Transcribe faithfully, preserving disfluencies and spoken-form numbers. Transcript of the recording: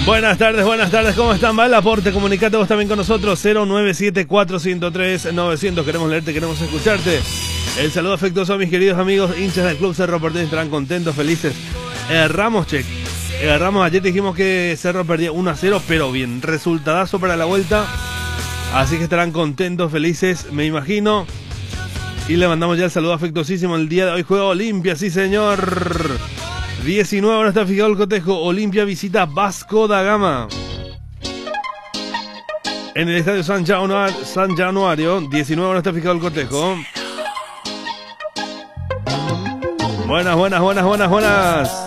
Buenas tardes, buenas tardes, ¿cómo están? Va el aporte, comunicate vos también con nosotros, cero nueve siete cuatro cero tres nueve cero cero. Queremos leerte, queremos escucharte. El saludo afectuoso a mis queridos amigos hinchas del Club Cerro Porteño, estarán contentos, felices. Erramos, che. Erramos, ayer dijimos que Cerro perdía uno a cero, pero bien, resultadazo para la vuelta. Así que estarán contentos, felices, me imagino. Y le mandamos ya el saludo afectuosísimo. El día de hoy juega Olimpia, sí señor. diecinueve, ahora está fijado el cotejo. Olimpia visita Vasco da Gama en el estadio San Januario, San Januario. diecinueve, ahora está fijado el cotejo. Buenas, buenas, buenas, buenas, buenas.